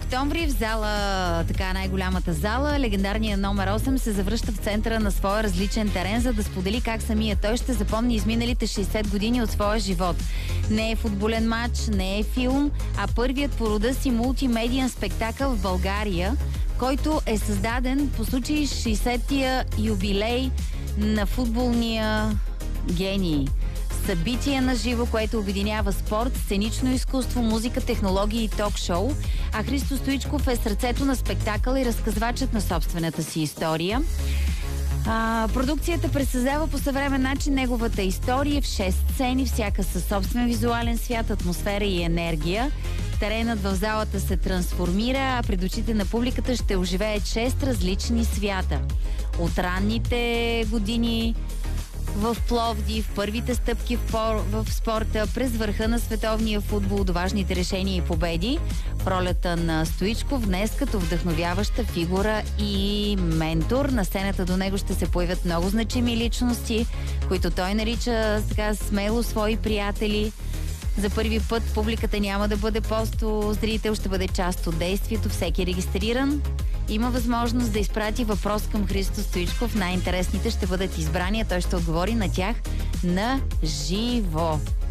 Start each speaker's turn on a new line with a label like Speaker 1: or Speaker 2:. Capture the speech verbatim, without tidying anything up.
Speaker 1: октомври в зала, така най-голямата зала, легендарният номер осем се завръща в центъра на своя различен терен, за да сподели как самия той ще запомни изминалите шейсет години от своя живот. Не е футболен матч, не е филм, а първият по рода си мултимедиен спектакъл в България, който е създаден по случай шейсетия юбилей на футболния гений. Събитие на живо, което обединява спорт, сценично изкуство, музика, технологии и ток-шоу. А Христо Стоичков е сърцето на спектакъла и разказвачът на собствената си история. А, продукцията пресъздава по съвремен начин неговата история в шест сцени, всяка със собствен визуален свят, атмосфера и енергия. Теренът в залата се трансформира, а пред очите на публиката ще оживеят шест различни свята. От ранните години в Пловдив, първите стъпки в, пор, в спорта, през върха на световния футбол до важните решения и победи. Ролята на Стоичков днес като вдъхновяваща фигура и ментор. На сцената до него ще се появят много значими личности, които той нарича така смело свои приятели. За първи път публиката няма да бъде просто зрител, ще бъде част от действието. Всеки регистриран има възможност да изпрати въпрос към Христо Стоичков. Най-интересните ще бъдат избрани, а той ще отговори на тях на живо.